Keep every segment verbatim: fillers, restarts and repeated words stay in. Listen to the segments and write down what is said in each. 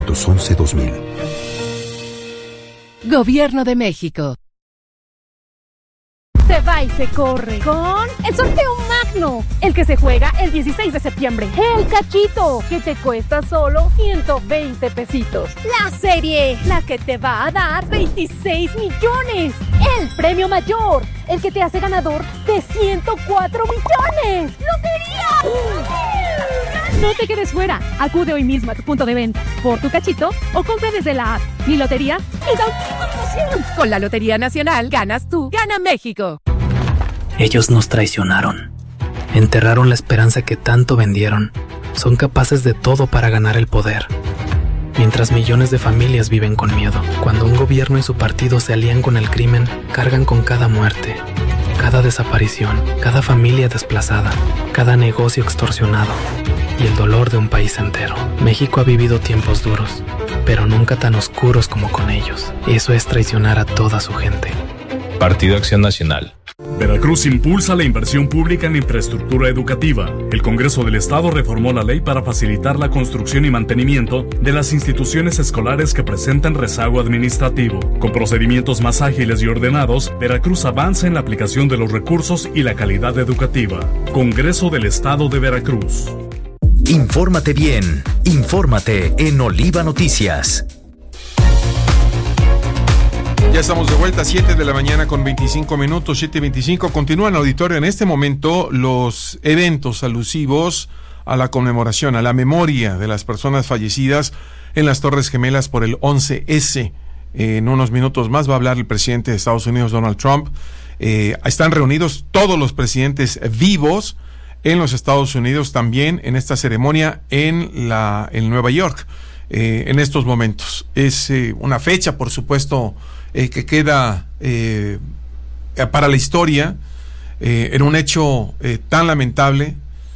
novecientos once dos mil. Gobierno de México. Se va y se corre con el sorteo magno, el que se juega el dieciséis de septiembre. El cachito, que te cuesta solo ciento veinte pesitos. La serie, la que te va a dar veintiséis millones. El premio mayor, el que te hace ganador de ciento cuatro millones. ¡Lotería! No te quedes fuera. Acude hoy mismo a tu punto de venta por tu cachito o compra desde la app Mi Lotería y da un emoción. Con la Lotería Nacional ganas tú, gana México. Ellos nos traicionaron. Enterraron la esperanza que tanto vendieron. Son capaces de todo para ganar el poder. Mientras millones de familias viven con miedo. Cuando un gobierno y su partido se alían con el crimen, cargan con cada muerte, cada desaparición, cada familia desplazada, cada negocio extorsionado y el dolor de un país entero. México ha vivido tiempos duros, pero nunca tan oscuros como con ellos. Eso es traicionar a toda su gente. Partido Acción Nacional. Veracruz impulsa la inversión pública en infraestructura educativa. El Congreso del Estado reformó la ley para facilitar la construcción y mantenimiento de las instituciones escolares que presenten rezago administrativo. Con procedimientos más ágiles y ordenados, Veracruz avanza en la aplicación de los recursos y la calidad educativa. Congreso del Estado de Veracruz. Infórmate bien. Infórmate en Oliva Noticias. Ya estamos de vuelta, siete de la mañana con veinticinco minutos, siete veinticinco. Continúan, auditorio, en este momento los eventos alusivos a la conmemoración, a la memoria de las personas fallecidas en las Torres Gemelas por el once ese. Eh, en unos minutos más va a hablar el presidente de Estados Unidos, Donald Trump. Eh, están reunidos todos los presidentes vivos en los Estados Unidos también en esta ceremonia en la en Nueva York. Eh, en estos momentos es eh, una fecha, por supuesto, eh, que queda eh, para la historia eh, en un hecho eh, tan lamentable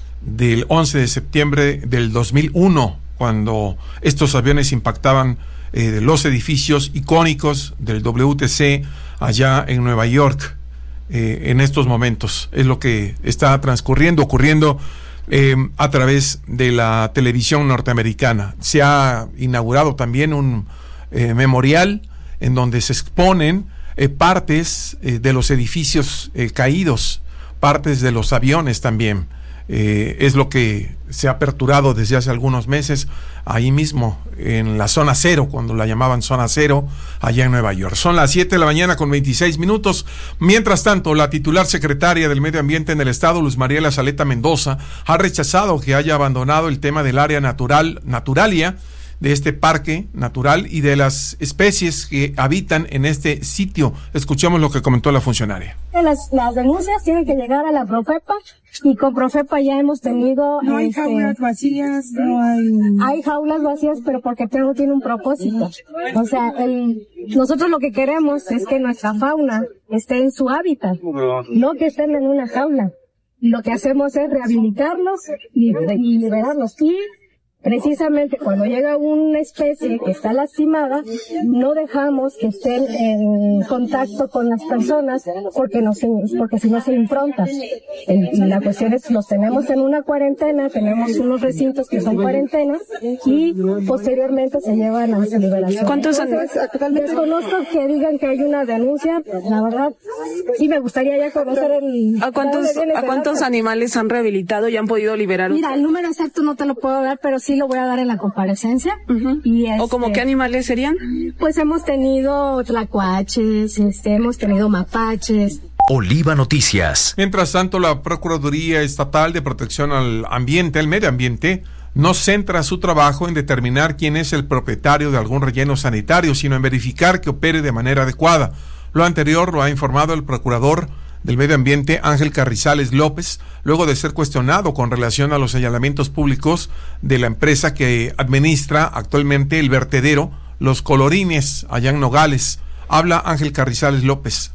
del once de septiembre del dos mil uno, cuando estos aviones impactaban eh, los edificios icónicos del W T C allá en Nueva York. Eh, en estos momentos es lo que está transcurriendo, ocurriendo eh, a través de la televisión norteamericana. Se ha inaugurado también un eh, memorial en donde se exponen eh, partes eh, de los edificios eh, caídos, partes de los aviones también. Eh, es lo que se ha aperturado desde hace algunos meses ahí mismo en la zona cero, cuando la llamaban zona cero, allá en Nueva York. Son las siete de la mañana con veintiséis minutos. Mientras tanto, la titular secretaria del Medio Ambiente en el Estado, Luz Mariela Saleta Mendoza, ha rechazado que haya abandonado el tema del área natural, Naturalia, de este parque natural y de las especies que habitan en este sitio. Escuchemos lo que comentó la funcionaria. Las, las denuncias tienen que llegar a la Profepa y con Profepa ya hemos tenido... No hay este, jaulas vacías, no hay... Hay jaulas vacías, pero porque todo tiene un propósito. O sea, el, nosotros lo que queremos es que nuestra fauna esté en su hábitat, no que estén en una jaula. Lo que hacemos es rehabilitarlos y, y liberarlos. Y precisamente cuando llega una especie que está lastimada, no dejamos que estén en contacto con las personas porque no se, porque si no se impronta. El, la cuestión es, los tenemos en una cuarentena, tenemos unos recintos que son cuarentenas y posteriormente se llevan a su liberación. ¿Cuántos años? Desconozco que digan que hay una denuncia, la verdad, sí me gustaría ya conocer el... ¿A cuántos, ¿a cuántos animales han rehabilitado y han podido liberar? Mira, el número exacto no te lo puedo dar, pero sí lo voy a dar en la comparecencia. Uh-huh. Y este, ¿O como qué animales serían? Pues hemos tenido tlacuaches, este, hemos tenido mapaches. Oliva Noticias. Mientras tanto, la Procuraduría Estatal de Protección al Ambiente, al Medio Ambiente, no centra su trabajo en determinar quién es el propietario de algún relleno sanitario, sino en verificar que opere de manera adecuada. Lo anterior lo ha informado el procurador del Medio Ambiente, Ángel Carrizales López, luego de ser cuestionado con relación a los señalamientos públicos de la empresa que administra actualmente el vertedero Los Colorines, allá en Nogales. Habla Ángel Carrizales López.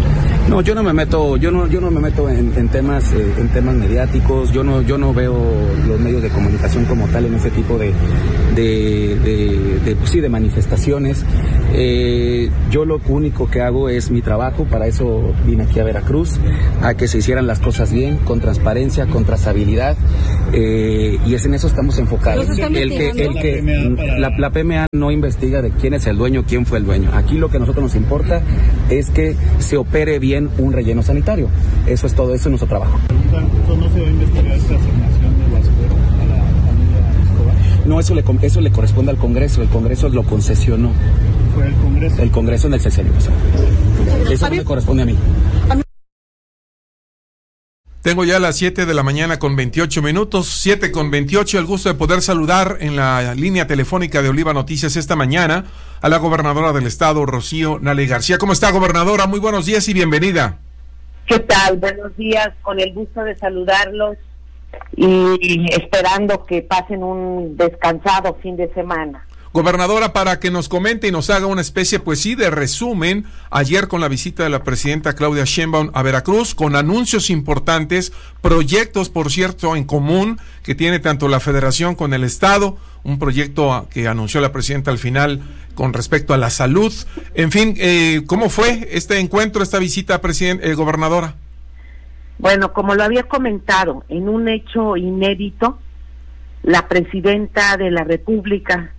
No, yo no me meto, yo no, yo no me meto en, en temas, eh, en temas mediáticos. Yo no, yo no veo los medios de comunicación como tal en ese tipo de, de, de, de pues sí, de manifestaciones. Eh, yo lo único que hago es mi trabajo, para eso vine aquí a Veracruz, a que se hicieran las cosas bien, con transparencia, con trazabilidad, eh, y es en eso estamos enfocados. El que, el que, la, la P M A no investiga de quién es el dueño, quién fue el dueño. Aquí lo que a nosotros nos importa es que se opere bien un relleno sanitario. Eso es todo, eso es nuestro trabajo. ¿Cómo se va a investigar esta asignación de las a la familia Escobar? No, eso le, eso le corresponde al Congreso, el Congreso lo concesionó. ¿Fue el Congreso? El Congreso en el sexenio pasado. Eso no me corresponde a mí. Tengo ya las siete de la mañana con veintiocho minutos, siete con veintiocho, el gusto de poder saludar en la línea telefónica de Oliva Noticias esta mañana a la gobernadora del estado, Rocío Nale García. ¿Cómo está, gobernadora? Muy buenos días y bienvenida. ¿Qué tal? Buenos días, con el gusto de saludarlos y esperando que pasen un descansado fin de semana. Gobernadora, para que nos comente y nos haga una especie, pues sí, de resumen, ayer con la visita de la presidenta Claudia Sheinbaum a Veracruz, con anuncios importantes, proyectos, por cierto, en común, que tiene tanto la Federación con el Estado, un proyecto que anunció la presidenta al final con respecto a la salud. En fin, eh, ¿cómo fue este encuentro, esta visita, presidente, eh, gobernadora? Bueno, como lo había comentado, en un hecho inédito, la presidenta de la República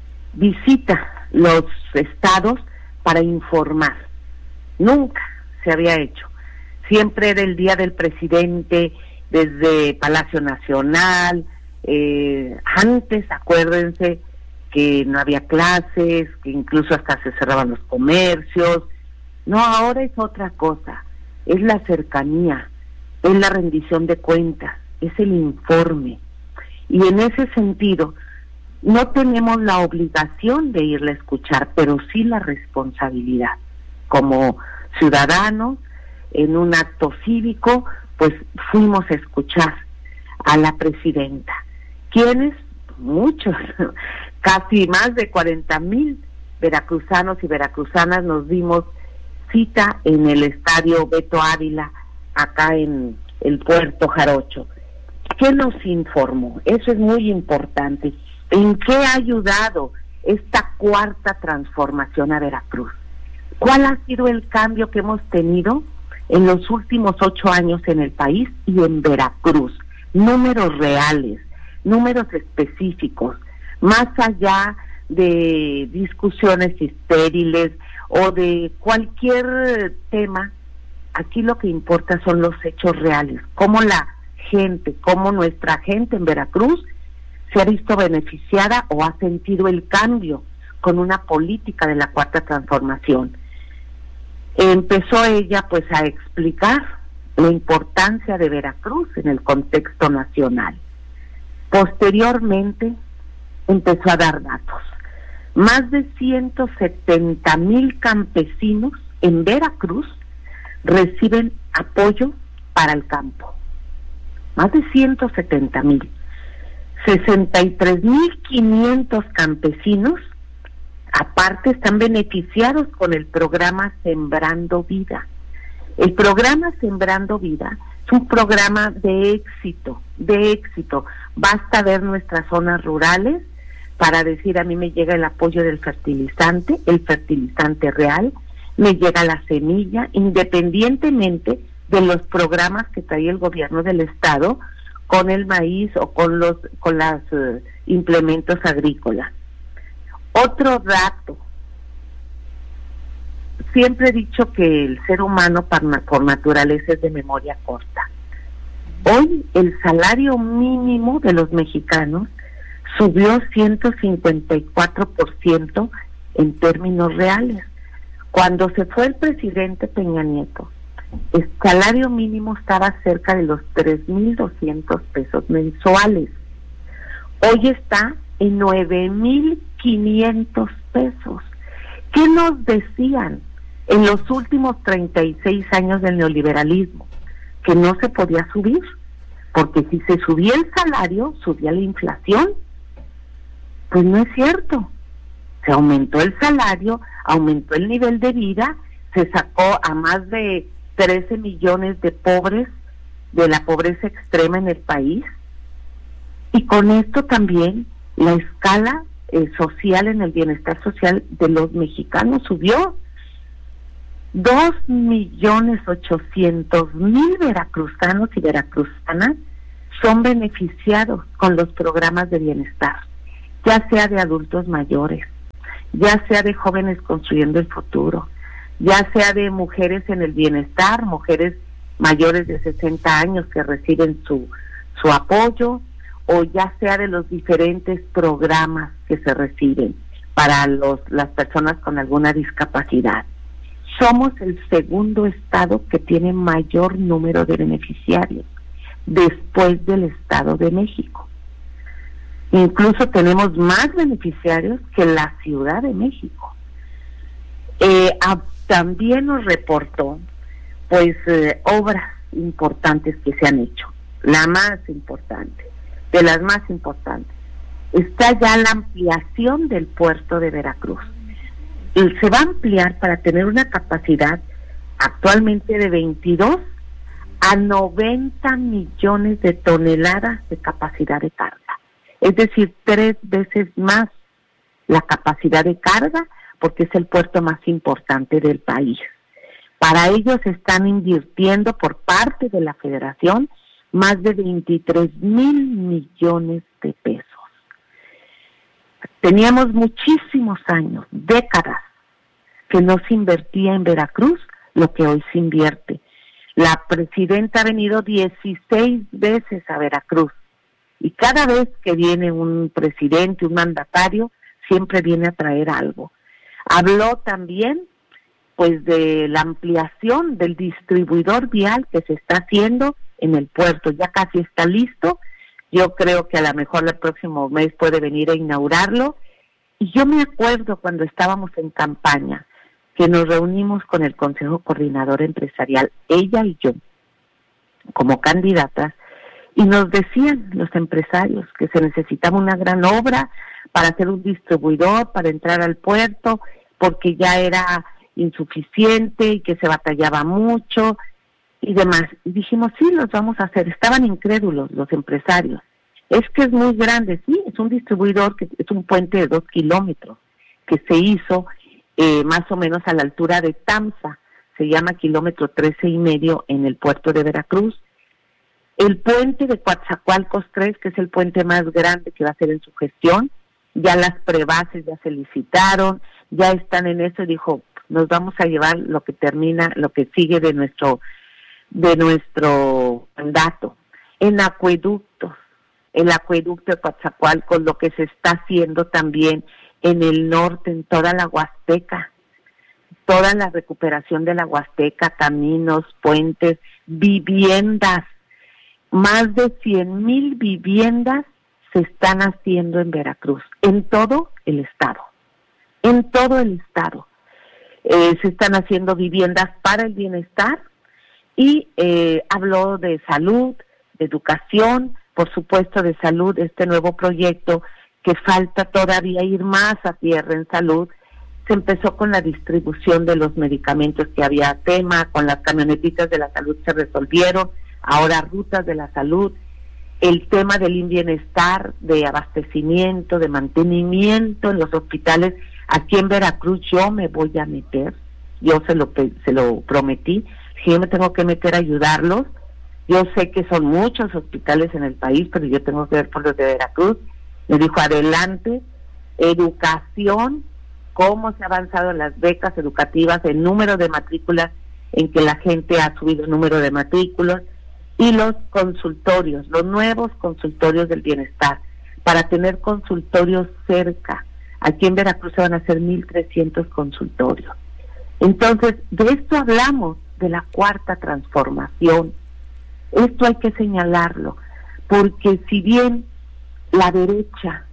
visita los estados para informar. Nunca se había hecho. Siempre era el día del presidente, desde Palacio Nacional, eh, antes, acuérdense, que no había clases, que incluso hasta se cerraban los comercios. No, ahora es otra cosa, es la cercanía, es la rendición de cuentas, es el informe. Y en ese sentido, no tenemos la obligación de irle a escuchar, pero sí la responsabilidad. Como ciudadanos, en un acto cívico, pues fuimos a escuchar a la presidenta. ¿Quiénes? Muchos, casi más de cuarenta mil veracruzanos y veracruzanas nos dimos cita en el estadio Beto Ávila, acá en el Puerto Jarocho. ¿Qué nos informó? Eso es muy importante. ¿En qué ha ayudado esta cuarta transformación a Veracruz? ¿Cuál ha sido el cambio que hemos tenido en los últimos ocho años en el país y en Veracruz? Números reales, números específicos, más allá de discusiones estériles o de cualquier tema. Aquí lo que importa son los hechos reales, cómo la gente, cómo nuestra gente en Veracruz se ha visto beneficiada o ha sentido el cambio con una política de la cuarta transformación. Empezó ella pues a explicar la importancia de Veracruz en el contexto nacional. Posteriormente empezó a dar datos. Más de ciento setenta mil campesinos en Veracruz reciben apoyo para el campo. Más de ciento setenta mil. sesenta y tres mil quinientos campesinos, aparte, están beneficiados con el programa Sembrando Vida. El programa Sembrando Vida es un programa de éxito, de éxito. Basta ver nuestras zonas rurales para decir, a mí me llega el apoyo del fertilizante, el fertilizante real, me llega la semilla, independientemente de los programas que trae el gobierno del estado con el maíz o con los con los uh, implementos agrícolas. Otro dato, siempre he dicho que el ser humano por naturaleza es de memoria corta. Hoy el salario mínimo de los mexicanos subió ciento cincuenta y cuatro por ciento en términos reales. Cuando se fue el presidente Peña Nieto, el salario mínimo estaba cerca de los tres mil doscientos pesos mensuales. Hoy está en nueve mil quinientos pesos. ¿Qué nos decían en los últimos treinta y seis años del neoliberalismo? Que no se podía subir, porque si se subía el salario, subía la inflación. Pues no es cierto. Se aumentó el salario, aumentó el nivel de vida, se sacó a más de trece millones de pobres de la pobreza extrema en el país, y con esto también la escala eh, social, en el bienestar social de los mexicanos subió. Dos millones ochocientos mil veracruzanos y veracruzanas son beneficiados con los programas de bienestar, ya sea de adultos mayores, ya sea de jóvenes construyendo el futuro, ya sea de mujeres en el bienestar, mujeres mayores de sesenta años que reciben su, su apoyo, o ya sea de los diferentes programas que se reciben para los, las personas con alguna discapacidad. Somos el segundo estado que tiene mayor número de beneficiarios, después del Estado de México. Incluso tenemos más beneficiarios que la Ciudad de México. Eh, a, también nos reportó, pues, eh, obras importantes que se han hecho. La más importante, de las más importantes, está ya la ampliación del puerto de Veracruz. Y se va a ampliar para tener una capacidad actualmente de veintidós a noventa millones de toneladas de capacidad de carga. Es decir, tres veces más la capacidad de carga, porque es el puerto más importante del país. Para ello se están invirtiendo por parte de la Federación más de veintitrés mil millones de pesos. Teníamos muchísimos años, décadas, que no se invertía en Veracruz lo que hoy se invierte. La presidenta ha venido dieciséis veces a Veracruz y cada vez que viene un presidente, un mandatario, siempre viene a traer algo. Habló también, pues, de la ampliación del distribuidor vial que se está haciendo en el puerto. Ya casi está listo. Yo creo que a lo mejor el próximo mes puede venir a inaugurarlo. Y yo me acuerdo cuando estábamos en campaña, que nos reunimos con el Consejo Coordinador Empresarial, ella y yo, como candidatas, y nos decían los empresarios que se necesitaba una gran obra para hacer un distribuidor, para entrar al puerto, porque ya era insuficiente y que se batallaba mucho y demás. Y dijimos, sí, los vamos a hacer. Estaban incrédulos los empresarios. Es que es muy grande, sí, es un distribuidor, que es un puente de dos kilómetros, que se hizo eh, más o menos a la altura de Tamsa, se llama kilómetro trece y medio en el puerto de Veracruz. El puente de Coatzacoalcos tres, que es el puente más grande que va a ser en su gestión, ya las prebases ya se licitaron, ya están en eso, y dijo, nos vamos a llevar lo que termina, lo que sigue de nuestro, de nuestro mandato. En acueductos, el acueducto de Coatzacoalcos, lo que se está haciendo también en el norte, en toda la Huasteca, toda la recuperación de la Huasteca, caminos, puentes, viviendas, más de cien mil viviendas se están haciendo en Veracruz, en todo el estado, en todo el estado. Eh, se están haciendo viviendas para el bienestar y eh, habló de salud, de educación, por supuesto de salud, este nuevo proyecto que falta todavía ir más a tierra en salud. Se empezó con la distribución de los medicamentos que había tema, con las camionetitas de la salud se resolvieron, ahora rutas de la salud, el tema del bienestar, de abastecimiento, de mantenimiento en los hospitales. Aquí en Veracruz yo me voy a meter, yo se lo se lo prometí, si yo me tengo que meter a ayudarlos. Yo sé que son muchos hospitales en el país, pero yo tengo que ver por los de Veracruz. Me dijo, adelante, educación, cómo se ha avanzado en las becas educativas, el número de matrículas, en que la gente ha subido el número de matrículas, y los consultorios, los nuevos consultorios del bienestar, para tener consultorios cerca. Aquí en Veracruz se van a hacer mil trescientos consultorios. Entonces, de esto hablamos, de la cuarta transformación. Esto hay que señalarlo, porque si bien la derecha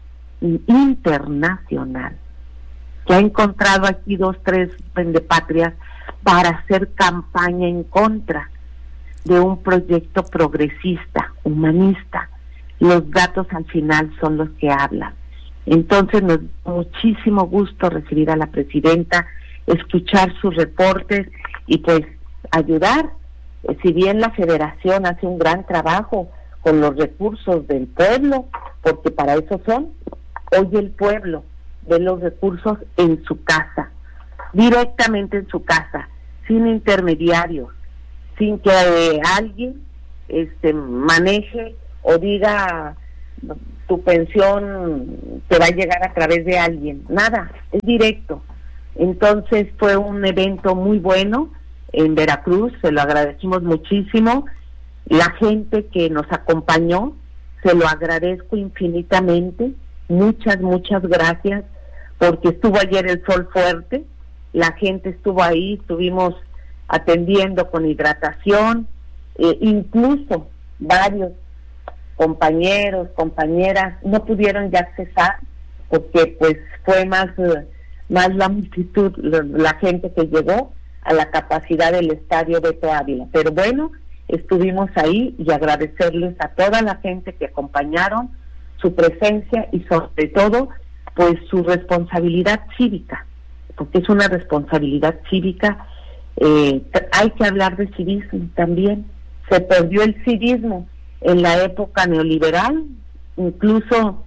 internacional, que ha encontrado aquí dos, tres vendepatrias para hacer campaña en contra de un proyecto progresista, humanista, los datos al final son los que hablan. Entonces nos da muchísimo gusto recibir a la presidenta, escuchar sus reportes y pues ayudar. Si bien la federación hace un gran trabajo con los recursos del pueblo, porque para eso son, Hoy el pueblo ve los recursos en su casa, directamente en su casa, sin intermediarios, sin que eh, alguien este, maneje o diga tu pensión te va a llegar a través de alguien, nada, es directo. Entonces fue un evento muy bueno en Veracruz, se lo agradecimos muchísimo, la gente que nos acompañó, se lo agradezco infinitamente, muchas, muchas gracias, porque estuvo ayer el sol fuerte, la gente estuvo ahí, estuvimos atendiendo con hidratación, eh, incluso varios compañeros, compañeras, no pudieron ya accesar, porque pues fue más, eh, más la multitud, la, la gente que llegó a la capacidad del estadio Beto Ávila, pero bueno, estuvimos ahí y agradecerles a toda la gente que acompañaron su presencia y sobre todo pues su responsabilidad cívica, porque es una responsabilidad cívica, eh, hay que hablar de civismo también, se perdió el civismo en la época neoliberal, incluso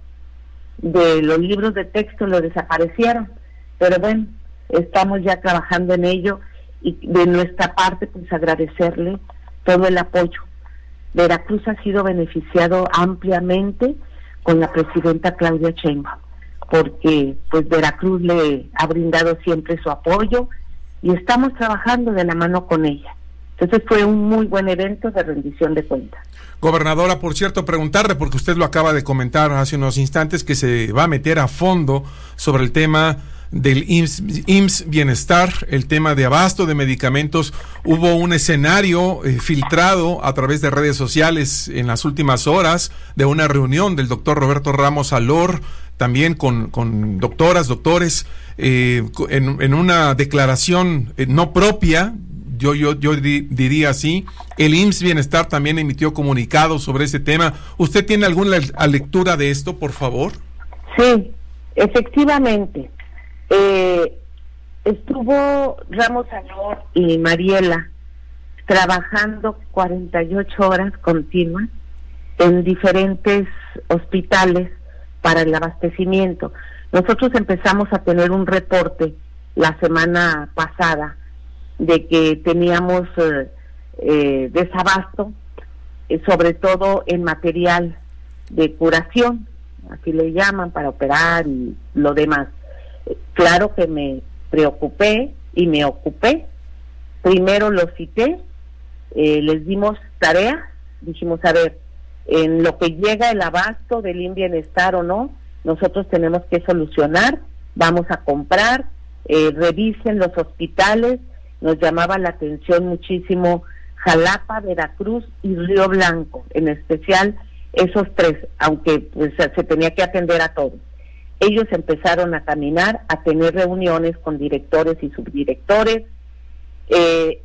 de los libros de texto lo desaparecieron, pero bueno, estamos ya trabajando en ello y de nuestra parte pues agradecerle todo el apoyo. Veracruz ha sido beneficiado ampliamente con la presidenta Claudia Sheinbaum, porque pues Veracruz le ha brindado siempre su apoyo y estamos trabajando de la mano con ella. Entonces fue un muy buen evento de rendición de cuentas. Gobernadora, por cierto, preguntarle, porque usted lo acaba de comentar hace unos instantes, que se va a meter a fondo sobre el tema del I M S S, I M S S Bienestar, el tema de abasto de medicamentos. Hubo un escenario eh, filtrado a través de redes sociales en las últimas horas de una reunión del doctor Roberto Ramos Alor, también con, con doctoras, doctores, eh, en, en una declaración eh, no propia, yo yo yo di, diría así. El I M S S Bienestar también emitió comunicados sobre ese tema. ¿Usted tiene alguna lectura de esto, por favor? Sí, efectivamente. Eh, estuvo Ramos Alor y Mariela trabajando cuarenta y ocho horas continuas en diferentes hospitales para el abastecimiento. Nosotros empezamos a tener un reporte la semana pasada de que teníamos eh, eh, desabasto, eh, sobre todo en material de curación, así le llaman, para operar y lo demás. Eh, claro que me preocupé y me ocupé. Primero los cité, eh, les dimos tarea, dijimos, a ver, en lo que llega el abasto del I M Bienestar o no, nosotros tenemos que solucionar, vamos a comprar, eh, revisen los hospitales. Nos llamaba la atención muchísimo Jalapa, Veracruz y Río Blanco, en especial esos tres, aunque pues, se tenía que atender a todos. Ellos empezaron a caminar, a tener reuniones con directores y subdirectores. Eh,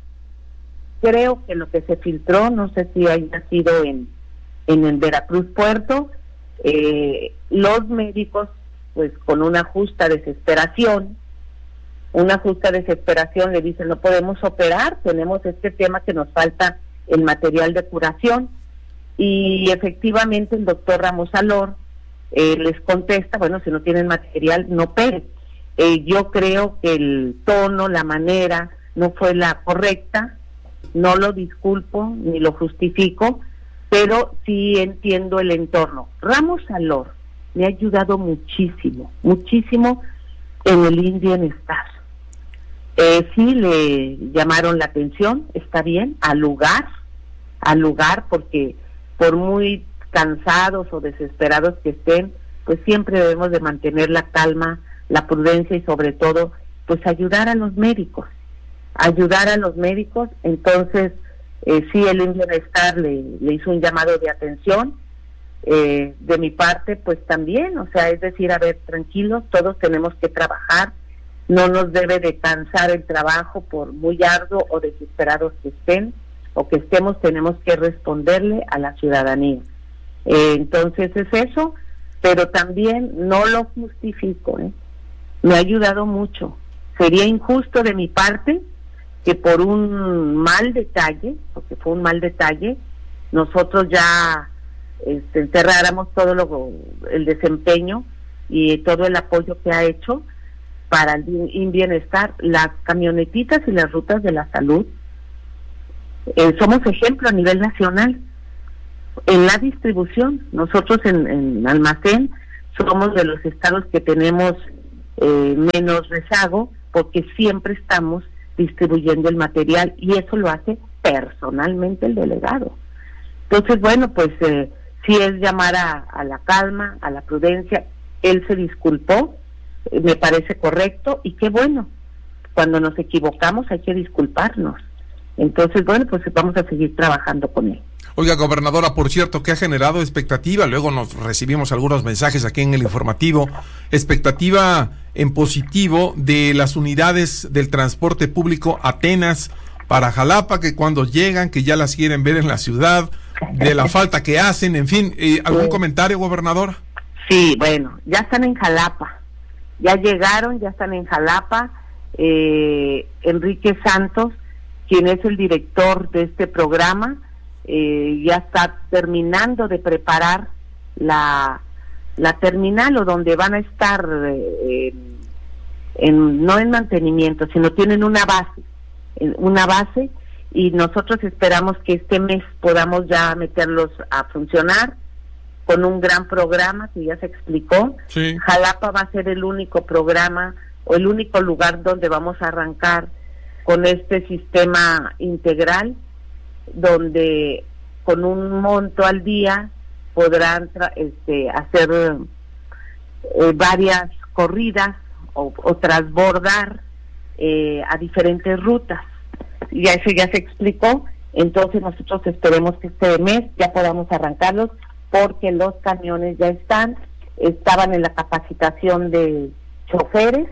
creo que lo que se filtró, no sé si haya sido en, en el Veracruz Puerto, eh, los médicos, pues con una justa desesperación, una justa desesperación, le dicen, no podemos operar, tenemos este tema que nos falta el material de curación, y efectivamente el doctor Ramos Alor eh, les contesta, bueno, si no tienen material, no operen. Eh, yo creo que el tono, la manera, no fue la correcta, no lo disculpo, ni lo justifico, pero sí entiendo el entorno. Ramos Alor me ha ayudado muchísimo, muchísimo en el I M S S Bienestar. Eh, sí le llamaron la atención, está bien, al lugar, al lugar, porque por muy cansados o desesperados que estén, pues siempre debemos de mantener la calma, la prudencia y sobre todo, pues ayudar a los médicos, ayudar a los médicos. Entonces, eh, sí, el I M S S Bienestar le, le hizo un llamado de atención, eh, de mi parte, pues también, o sea, es decir, a ver, tranquilos, todos tenemos que trabajar, no nos debe de cansar el trabajo por muy arduo o desesperados que estén o que estemos, tenemos que responderle a la ciudadanía. Eh, entonces es eso, pero también no lo justifico, ¿eh? Me ha ayudado mucho. Sería injusto de mi parte que por un mal detalle, porque fue un mal detalle, nosotros ya este, enterráramos todo lo, el desempeño y todo el apoyo que ha hecho para el bien- bienestar. Las camionetitas y las rutas de la salud, eh, somos ejemplo a nivel nacional. En la distribución, nosotros en, en Almacén somos de los estados que tenemos eh, menos rezago, porque siempre estamos distribuyendo el material, y eso lo hace personalmente el delegado. Entonces, bueno, pues eh, sí es llamar a, a la calma, a la prudencia. Él se disculpó, eh, me parece correcto, y qué bueno, cuando nos equivocamos hay que disculparnos. Entonces, bueno, pues vamos a seguir trabajando con él. Oiga, gobernadora, por cierto, que ha generado expectativa, luego nos recibimos algunos mensajes aquí en el informativo, expectativa en positivo de las unidades del transporte público Atenas para Jalapa, que cuando llegan, que ya las quieren ver en la ciudad, de la falta que hacen, en fin, eh, ¿algún comentario, gobernadora? Sí, bueno, ya están en Jalapa, ya llegaron, ya están en Jalapa. eh, Enrique Santos, quien es el director de este programa, eh, ya está terminando de preparar la, la terminal, o donde van a estar, eh, en, no en mantenimiento, sino tienen una base, una base, y nosotros esperamos que este mes podamos ya meterlos a funcionar con un gran programa que ya se explicó. Sí. Jalapa va a ser el único programa o el único lugar donde vamos a arrancar con este sistema integral, donde con un monto al día podrán tra- este, hacer eh, varias corridas o, o transbordar eh, a diferentes rutas. Ya eso ya se explicó. Entonces nosotros esperemos que este mes ya podamos arrancarlos, porque los camiones ya están, estaban en la capacitación de choferes.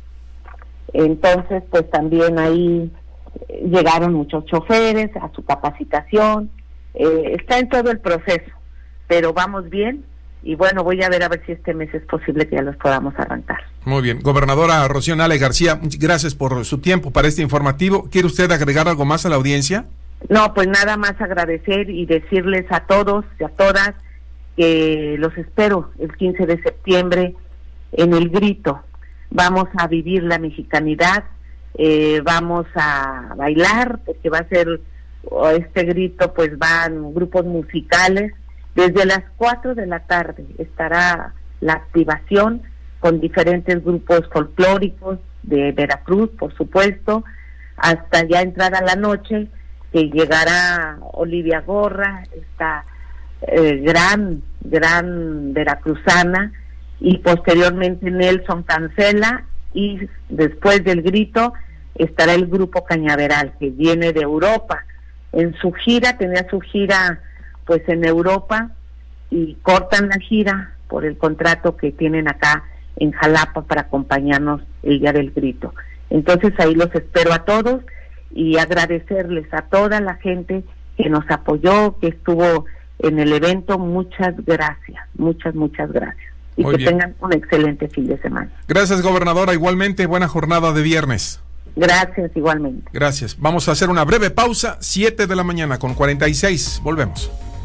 Entonces pues también ahí llegaron muchos choferes a su capacitación. Eh, está en todo el proceso, pero vamos bien, y bueno, voy a ver a ver si este mes es posible que ya los podamos arrancar. Muy bien. Gobernadora Rocío Nale García, gracias por su tiempo para este informativo. ¿Quiere usted agregar algo más a la audiencia? No, pues nada más agradecer y decirles a todos y a todas que los espero el quince de septiembre en El Grito. Vamos a vivir la mexicanidad, eh, vamos a bailar, porque va a ser este grito, pues van grupos musicales. Desde las cuatro de la tarde estará la activación con diferentes grupos folclóricos de Veracruz, por supuesto, hasta ya entrada la noche, que llegará Olivia Gorra, esta eh, gran, gran veracruzana, y posteriormente Nelson Cancela, y después del grito estará el grupo Cañaveral, que viene de Europa. En su gira, tenía su gira pues en Europa, y cortan la gira por el contrato que tienen acá en Jalapa para acompañarnos el día del grito. Entonces ahí los espero a todos, y agradecerles a toda la gente que nos apoyó, que estuvo en el evento. Muchas gracias, muchas, muchas gracias. Y Muy que bien. tengan un excelente fin de semana. Gracias, gobernadora. Igualmente, buena jornada de viernes. Gracias, igualmente. Gracias. Vamos a hacer una breve pausa, siete de la mañana con cuarenta y seis. Volvemos.